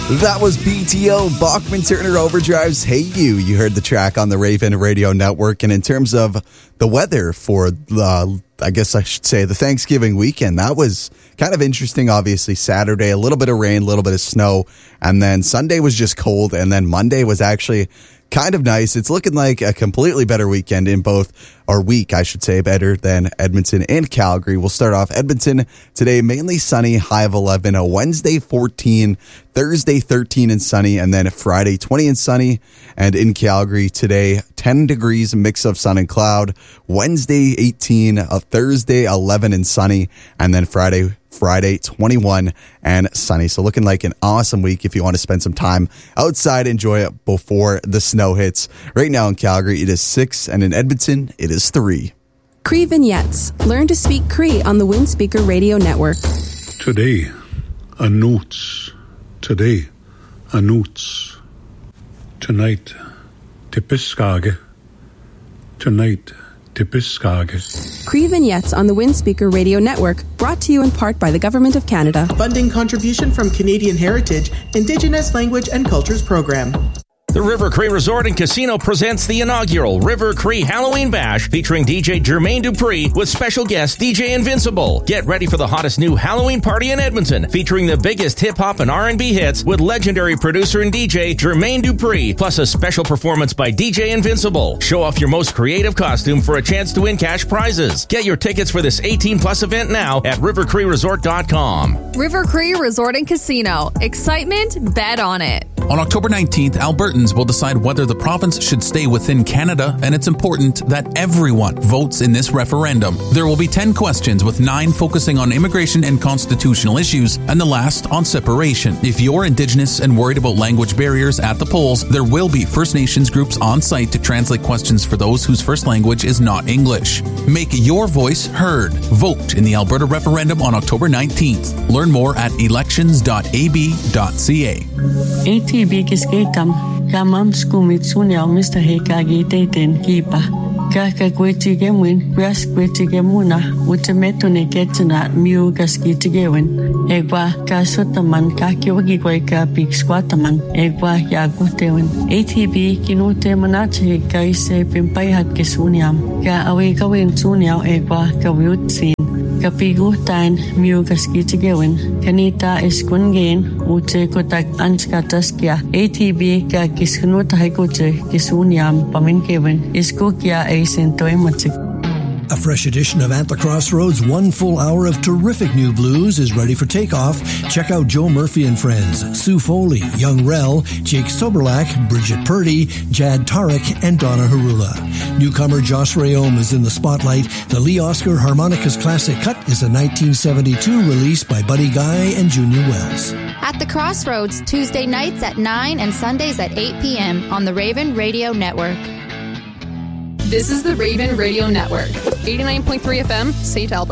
That was BTO, Bachman Turner Overdrive's Hey You. You heard the track on the Raven Radio Network. And in terms of the weather for I guess I should say the Thanksgiving weekend, that was kind of interesting. Obviously, Saturday, a little bit of rain, a little bit of snow. And then Sunday was just cold. And then Monday was actually kind of nice. It's looking like a completely better weekend in both, or week, I should say, better than Edmonton and Calgary. We'll start off Edmonton today, mainly sunny, high of 11, a Wednesday 14, Thursday 13 and sunny, and then Friday 20 and sunny. And in Calgary today, 10 degrees, mix of sun and cloud, Wednesday 18, Thursday 11 and sunny, and then Friday 21 and sunny. So looking like an awesome week if you want to spend some time outside, enjoy it before the snow hits. Right now in Calgary, it is 6, and in Edmonton, it is 3. Cree Vignettes. Learn to speak Cree on the Windspeaker Radio Network. Today, a notes. Today, a notes. Tonight, Tipiskage. Tonight, Tipiskage. Cree Vignettes on the Windspeaker Radio Network, brought to you in part by the Government of Canada. Funding contribution from Canadian Heritage, Indigenous Language and Cultures Program. The River Cree Resort and Casino presents the inaugural River Cree Halloween Bash featuring DJ Jermaine Dupree with special guest DJ Invincible. Get ready for the hottest new Halloween party in Edmonton featuring the biggest hip-hop and R&B hits with legendary producer and DJ Jermaine Dupree, plus a special performance by DJ Invincible. Show off your most creative costume for a chance to win cash prizes. Get your tickets for this 18-plus event now at rivercreeresort.com. River Cree Resort and Casino. Excitement, bet on it. On October 19th, Albertans will decide whether the province should stay within Canada, and it's important that everyone votes in this referendum. There will be 10 questions, with 9 focusing on immigration and constitutional issues, and the last on separation. If you're Indigenous and worried about language barriers at the polls, there will be First Nations groups on site to translate questions for those whose first language is not English. Make your voice heard. Vote in the Alberta referendum on October 19th. Learn more at elections.ab.ca. ATB kiskaitam kamam skumit sunyal Mr. Hekagi Taten Kipa. Kaka Gwetigemin, Grass Gwetigemuna, Utametune Getana, Mu Gaskitigewen, Egwa Kasutaman, Kakiwagigweka Big Squataman, Egwa Yagutewen, ATB Kinute Manache Kaise Pimpayat Kisuniam, Ka Awegawin Sunyal Egwa Kawutsin. Kapigutan Mu Gaskitigewen, Kanita Eskungain, Ute Kotak Anskataskia, ATB Ka Kiskunuta Haikote, Kisuniam, Paminkewen, Iskukia Acentoematic. A fresh edition of At the Crossroads, 1 full hour of terrific new blues is ready for takeoff. Check out Joe Murphy and Friends, Sue Foley, Young Rel, Jake Soberlak, Bridget Purdy, Jad Tarek, and Donna Harula. Newcomer Josh Rayom is in the spotlight. The Lee Oscar Harmonicas Classic Cut is a 1972 release by Buddy Guy and Junior Wells. At the Crossroads, Tuesday nights at 9 and Sundays at 8 p.m. on the Raven Radio Network. This is the Raven Radio Network. 89.3 FM, St. Albert.